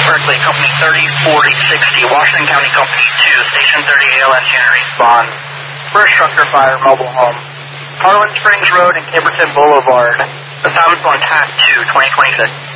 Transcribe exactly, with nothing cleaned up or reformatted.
Berkeley, Company thirty forty sixty, Washington County Company two, Station thirty A L S unit respond. First structure fire, mobile home. Harlan Springs Road and Caperton Boulevard. Assignments on T A C two, twenty twenty-six.